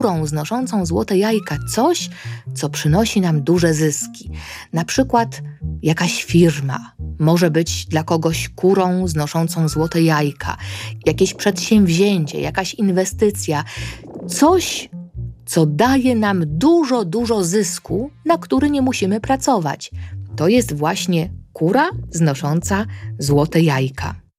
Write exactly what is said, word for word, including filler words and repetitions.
kurą znoszącą złote jajka coś, co przynosi nam duże zyski. Na przykład jakaś firma może być dla kogoś kurą znoszącą złote jajka, jakieś przedsięwzięcie, jakaś inwestycja, coś, co daje nam dużo, dużo zysku, na który nie musimy pracować. To jest właśnie kura znosząca złote jajka.